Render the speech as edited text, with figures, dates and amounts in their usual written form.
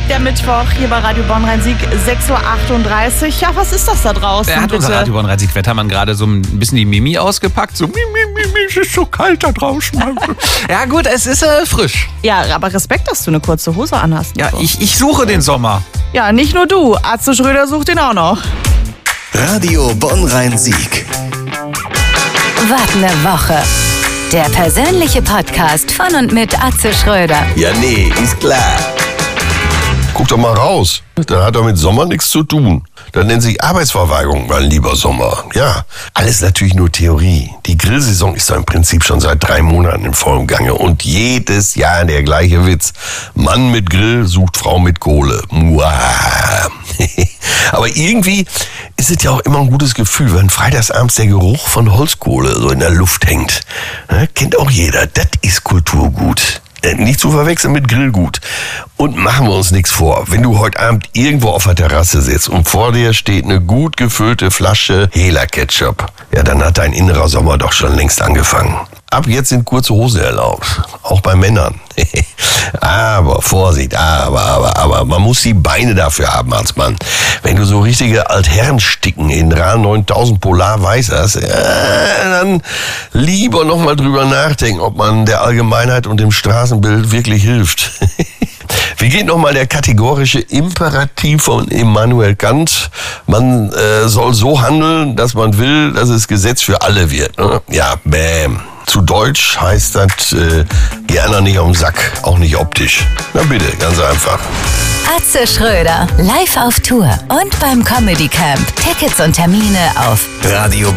Der Mittwoch hier bei Radio Bonn-Rhein-Sieg, 6.38 Uhr. Ja, was ist das da draußen? Hat unser Radio Bonn-Rhein-Sieg-Wettermann gerade so ein bisschen die Mimi ausgepackt? So, es ist so kalt da draußen. Ja gut, es ist frisch. Ja, aber Respekt, dass du eine kurze Hose anhast. Ja, so. ich suche den Sommer. Ja, nicht nur du. Atze Schröder sucht ihn auch noch. Radio Bonn-Rhein-Sieg. Wart eine Woche. Der persönliche Podcast von und mit Atze Schröder. Ja, nee, ist klar. Guck doch mal raus. Das hat doch mit Sommer nichts zu tun. Das nennt sich Arbeitsverweigerung, mein lieber Sommer. Ja, alles natürlich nur Theorie. Die Grillsaison ist doch im Prinzip schon seit 3 Monaten im vollen Gange. Und jedes Jahr der gleiche Witz. Mann mit Grill sucht Frau mit Kohle. Muah. Aber irgendwie ist es ja auch immer ein gutes Gefühl, wenn freitagsabends der Geruch von Holzkohle so in der Luft hängt. Kennt auch jeder. Das ist Kulturgut. Nicht zu verwechseln mit Grillgut. Und machen wir uns nichts vor. Wenn du heute Abend irgendwo auf der Terrasse sitzt und vor dir steht eine gut gefüllte Flasche Hela-Ketchup, ja, dann hat dein innerer Sommer doch schon längst angefangen. Ab jetzt sind kurze Hosen erlaubt. Auch bei Männern. Aber, Vorsicht, aber, man muss die Beine dafür haben als Mann. Wenn du so richtige Altherrensticken in RA 9000 Polar weiß hast, dann lieber nochmal drüber nachdenken, ob man der Allgemeinheit und dem Straßenbild wirklich hilft. Wie geht nochmal der kategorische Imperativ von Immanuel Kant? Man soll so handeln, dass man will, dass es Gesetz für alle wird. Ne? Ja, bäm. Zu Deutsch heißt das, geh einer nicht am Sack, auch nicht optisch. Na bitte, ganz einfach. Atze Schröder, live auf Tour und beim Comedy Camp. Tickets und Termine auf Radio